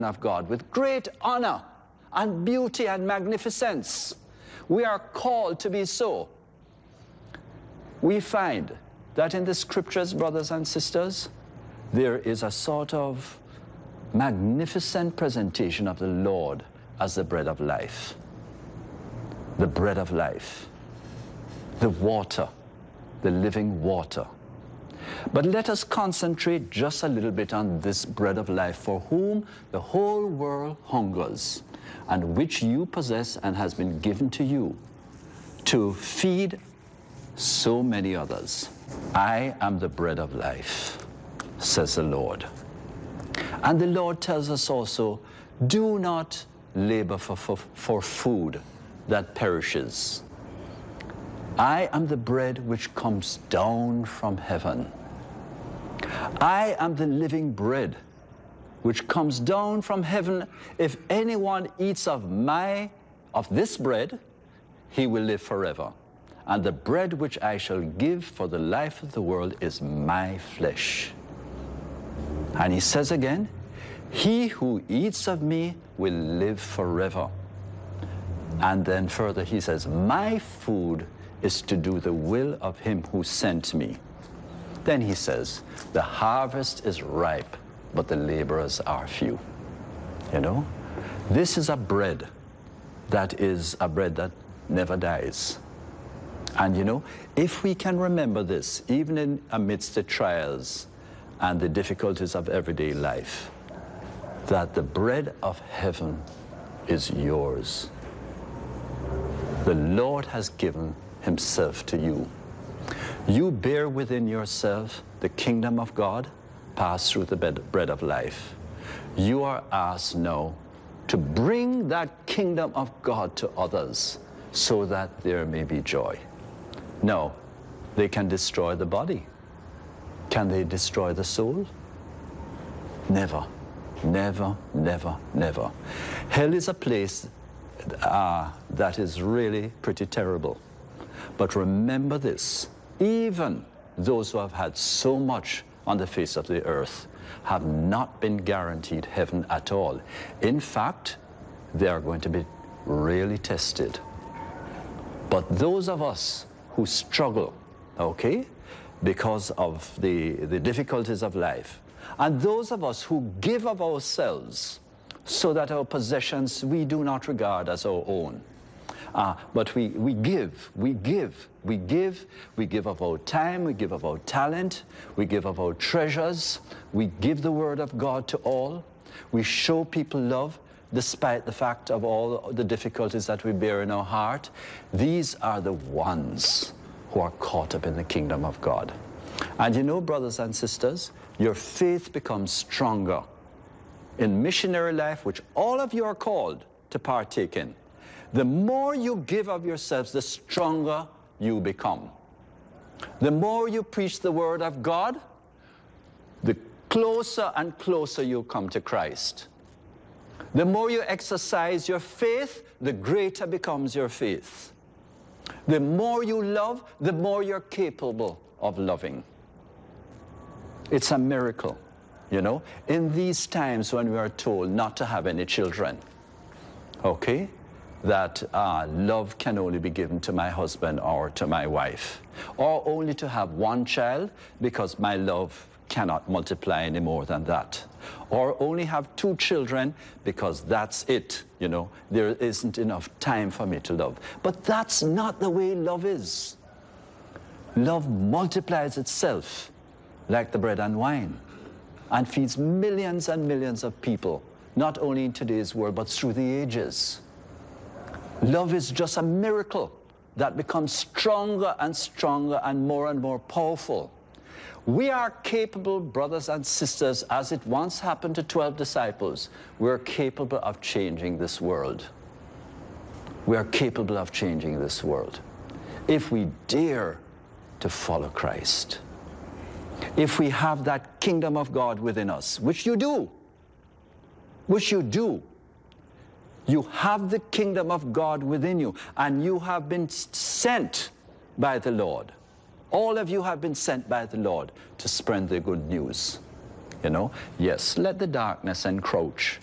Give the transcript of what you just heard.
of God with great honor and beauty and magnificence. We are called to be so. We find that in the scriptures, brothers and sisters, there is a sort of magnificent presentation of the Lord as the bread of life. The bread of life. The water. The living water. But let us concentrate just a little bit on this bread of life, for whom the whole world hungers, and which you possess and has been given to you to feed so many others. I am the bread of life, says the Lord. And the Lord tells us also, do not labor for food that perishes. I am the bread which comes down from heaven. I am the living bread which comes down from heaven. If anyone eats of this bread, he will live forever. And the bread which I shall give for the life of the world is my flesh. And he says again, he who eats of me will live forever. And then further he says, my food is to do the will of him who sent me. Then he says, the harvest is ripe, but the laborers are few. You know, this is a bread that never dies. And you know, if we can remember this, even amidst the trials and the difficulties of everyday life, that the bread of heaven is yours. The Lord has given himself to you. You bear within yourself the kingdom of God, pass through the bread of life. You are asked now to bring that kingdom of God to others so that there may be joy. No, they can destroy the body. Can they destroy the soul? Never, never, never, never. Hell is a place that is really pretty terrible. But remember this, even those who have had so much on the face of the earth have not been guaranteed heaven at all. In fact, they are going to be really tested. But those of us who struggle, okay, because of the difficulties of life, and those of us who give of ourselves so that our possessions we do not regard as our own, but we give of our time, we give of our talent, we give of our treasures, we give the word of God to all, we show people love despite the fact of all the difficulties that we bear in our heart. These are the ones who are caught up in the kingdom of God. And you know, brothers and sisters, your faith becomes stronger in missionary life, which all of you are called to partake in. The more you give of yourselves, the stronger you become. The more you preach the word of God, the closer and closer you come to Christ. The more you exercise your faith, the greater becomes your faith. The more you love, the more you're capable of loving. It's a miracle, you know, in these times when we are told not to have any children, okay, that love can only be given to my husband or to my wife, or only to have one child because my love cannot multiply any more than that, or only have 2 children because that's it, you know, there isn't enough time for me to love. But that's not the way love is. Love multiplies itself like the bread and wine and feeds millions and millions of people, not only in today's world but through the ages. Love is just a miracle that becomes stronger and stronger and more powerful. We are capable, brothers and sisters, as it once happened to 12 disciples, we're capable of changing this world. We are capable of changing this world if we dare to follow Christ. If we have that kingdom of God within us, which you do, you have the kingdom of God within you, and you have been sent by the Lord. All of you have been sent by the Lord to spread the good news. You know, yes, let the darkness encroach,